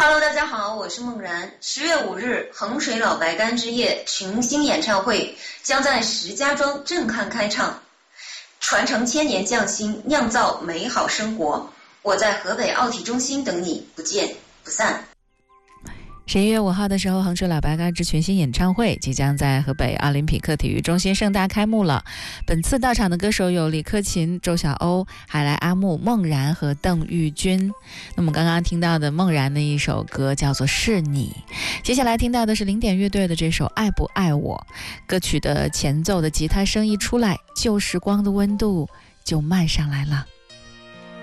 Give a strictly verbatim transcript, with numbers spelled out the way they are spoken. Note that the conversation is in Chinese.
Hello， 大家好，我是梦然。十月五日，衡水老白干之夜群星演唱会将在石家庄震撼开唱，传承千年匠心，酿造美好生活。我在河北奥体中心等你，不见不散。 十一月五号的时候，衡水老白干之群星演唱会即将在河北奥林匹克体育中心盛大开幕了。本次到场的歌手有李克勤、周晓鸥、海来阿木、孟然和邓玉君。那么刚刚听到的孟然的一首歌叫做《是你》，接下来听到的是零点乐队的这首《爱不爱我》。歌曲的前奏的吉他声一出来，旧时光的温度就漫上来了。